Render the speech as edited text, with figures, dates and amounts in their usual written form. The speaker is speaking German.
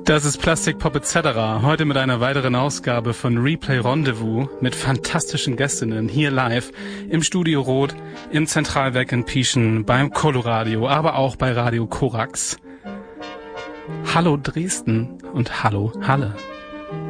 Das ist Plastik Pop etc. Heute mit einer weiteren Ausgabe von Replay Rendezvous mit fantastischen Gästinnen hier live im Studio Rot, im Zentralwerk in Pieschen, beim Coloradio, aber auch bei Radio Korax. Hallo Dresden und hallo Halle.